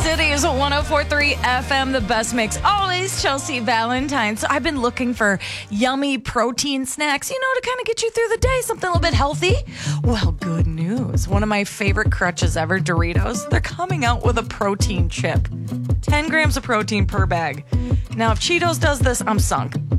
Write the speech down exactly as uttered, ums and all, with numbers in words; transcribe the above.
City's one oh four point three F M, the best mix. Always Chelsea Valentine. So I've been looking for yummy protein snacks, you know, to kind of get you through the day, something a little bit healthy. Well, good news. One of my favorite crutches ever, Doritos, they're coming out with a protein chip. ten grams of protein per bag. Now, if Cheetos does this, I'm sunk.